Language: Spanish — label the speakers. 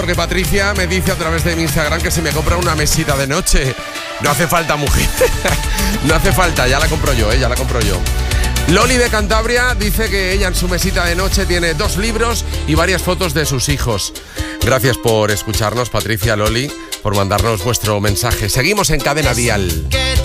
Speaker 1: Porque Patricia me dice a través de mi Instagram que se me compra una mesita de noche. No hace falta, mujer. No hace falta, ya la compro yo, ya la compro yo. Loli de Cantabria dice que ella en su mesita de noche tiene 2 libros y varias fotos de sus hijos. Gracias por escucharnos, Patricia, Loli, por mandarnos vuestro mensaje. Seguimos en Cadena Dial.